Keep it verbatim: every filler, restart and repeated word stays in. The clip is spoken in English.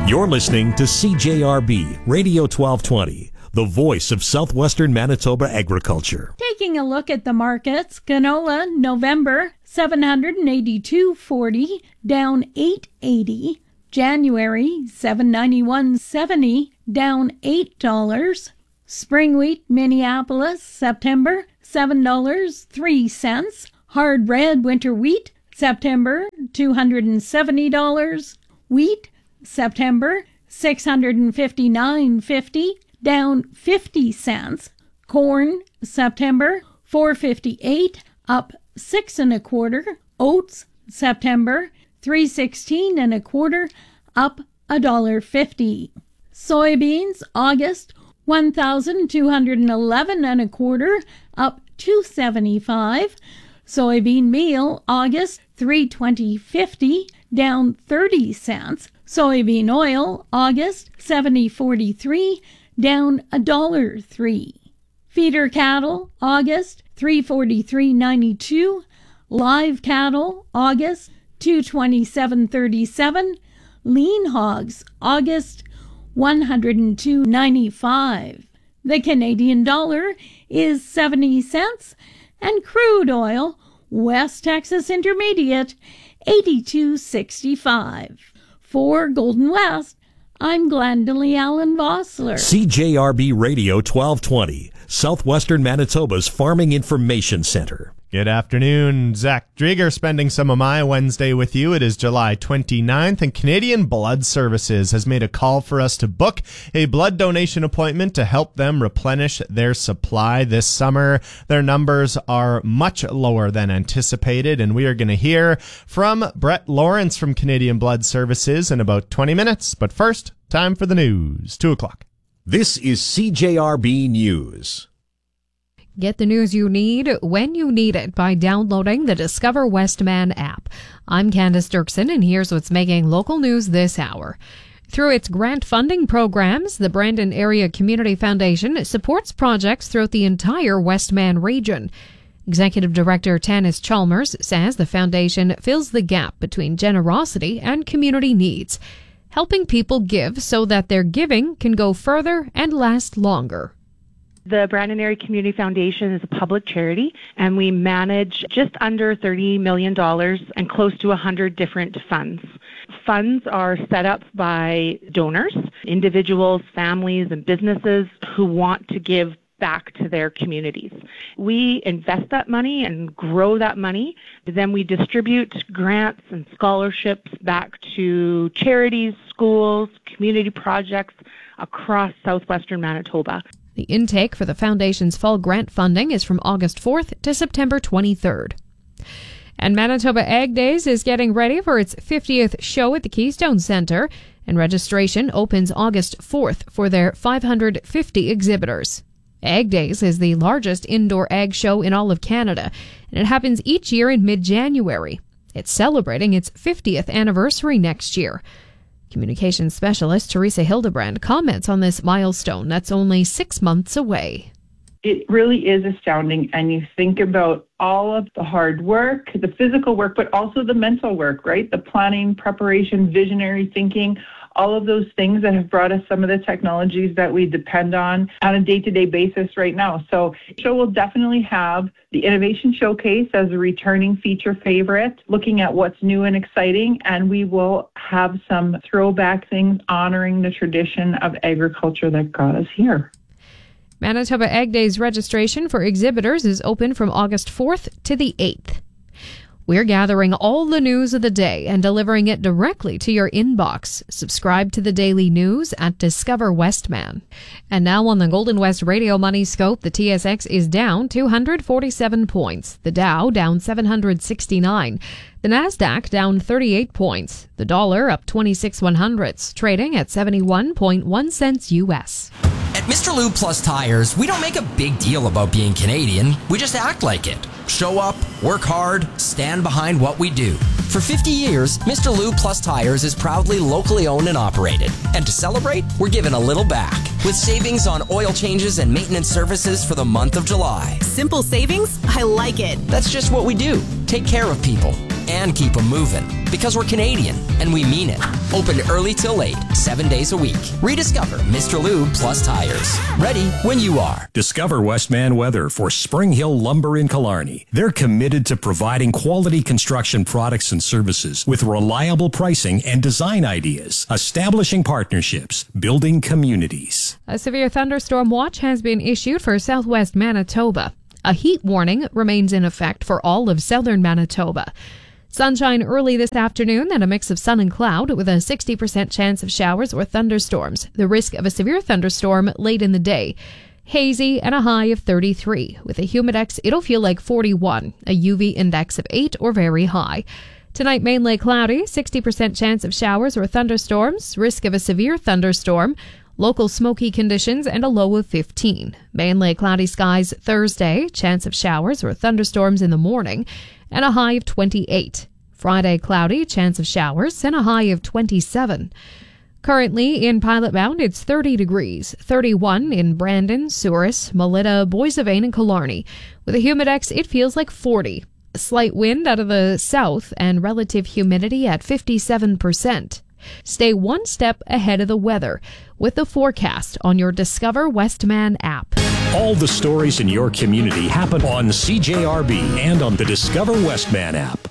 You're listening to C J R B Radio twelve twenty, the voice of southwestern Manitoba agriculture. Taking a look at the markets, canola November seven hundred eighty-two forty, down eight eighty. January seven ninety-one seventy, down eight dollars. Spring wheat Minneapolis September seven dollars and three cents. Hard red winter wheat September two hundred seventy dollars. Wheat September six hundred fifty-nine fifty, down fifty cents. Corn September four fifty-eight, up six and a quarter. Oats September three sixteen and a quarter, up a dollar fifty. Soybeans August one thousand two hundred eleven and a quarter, up two seventy-five. Soybean meal August three twenty fifty, down thirty cents. Soybean oil August seventy forty-three, down a dollar three. Feeder cattle August three forty-three ninety-two. Live cattle August two twenty-seven thirty-seven. Lean hogs August one hundred two ninety-five. The Canadian dollar is seventy cents, and crude oil West Texas Intermediate eighty-two sixty-five. For Golden West, I'm Glendalee Allen Vossler. C J R B Radio twelve twenty, Southwestern Manitoba's Farming Information Center. Good afternoon. Zach Drieger spending some of my Wednesday with you. It is July twenty-ninth, and Canadian Blood Services has made a call for us to book a blood donation appointment to help them replenish their supply this summer. Their numbers are much lower than anticipated, and we are going to hear from Brett Lawrence from Canadian Blood Services in about twenty minutes. But first, time for the news. Two o'clock. This is C J R B News. Get the news you need when you need it by downloading the Discover Westman app. I'm Candace Dirksen, and here's what's making local news this hour. Through its grant funding programs, the Brandon Area Community Foundation supports projects throughout the entire Westman region. Executive Director Tanis Chalmers says the foundation fills the gap between generosity and community needs, helping people give so that their giving can go further and last longer. The Brandon Area Community Foundation is a public charity, and we manage just under thirty million dollars and close to one hundred different funds. Funds are set up by donors, individuals, families, and businesses who want to give back to their communities. We invest that money and grow that money. Then we distribute grants and scholarships back to charities, schools, community projects across southwestern Manitoba. The intake for the Foundation's fall grant funding is from August fourth to September twenty-third. And Manitoba Ag Days is getting ready for its fiftieth show at the Keystone Centre, and registration opens August fourth for their five hundred fifty exhibitors. Ag Days is the largest indoor ag show in all of Canada, and it happens each year in mid-January. It's celebrating its fiftieth anniversary next year. Communications specialist Teresa Hildebrand comments on this milestone that's only six months away. It really is astounding, and you think about all of the hard work, the physical work, but also the mental work, right? The planning, preparation, visionary thinking, all of those things that have brought us some of the technologies that we depend on on a day-to-day basis right now. So the show will definitely have the Innovation Showcase as a returning feature favorite, looking at what's new and exciting, and we will have some throwback things honoring the tradition of agriculture that got us here. Manitoba Ag Days registration for exhibitors is open from August fourth to the eighth. We're gathering all the news of the day and delivering it directly to your inbox. Subscribe to the daily news at Discover Westman. And now on the Golden West Radio Money Scope, the T S X is down two hundred forty-seven points. The Dow down seven hundred sixty-nine. The Nasdaq down thirty-eight points. The dollar up twenty-six one hundredths, trading at seventy-one point one cents U S. At Mister Lube Plus Tires, we don't make a big deal about being Canadian. We just act like it. Show up, work hard, stand behind what we do. For fifty years, Mister Lube Plus Tires is proudly locally owned and operated. And to celebrate, we're giving a little back with savings on oil changes and maintenance services for the month of July. Simple savings? I like it. That's just what we do. Take care of people. and keep them moving. Because we're Canadian, and we mean it. Open early till late, seven days a week. Rediscover Mister Lube Plus Tires. Ready when you are. Discover Westman Weather for Spring Hill Lumber in Killarney. They're committed to providing quality construction products and services with reliable pricing and design ideas, establishing partnerships, building communities. A severe thunderstorm watch has been issued for southwest Manitoba. A heat warning remains in effect for all of southern Manitoba. Sunshine early this afternoon and a mix of sun and cloud with a sixty percent chance of showers or thunderstorms. The risk of a severe thunderstorm late in the day. Hazy and a high of thirty-three. With a humidex, it'll feel like forty-one. A U V index of eight or very high. Tonight, mainly cloudy, sixty percent chance of showers or thunderstorms. Risk of a severe thunderstorm. Local smoky conditions and a low of fifteen. Mainly cloudy skies Thursday, chance of showers or thunderstorms in the morning, and a high of twenty-eight. Friday, cloudy, chance of showers, and a high of twenty-seven. Currently in Pilot Mound, it's thirty degrees, thirty-one in Brandon, Souris, Melita, Boissevain, and Killarney. With a humidex, it feels like forty. A slight wind out of the south and relative humidity at fifty-seven percent. Stay one step ahead of the weather with the forecast on your Discover Westman app. All the stories in your community happen on C J R B and on the Discover Westman app.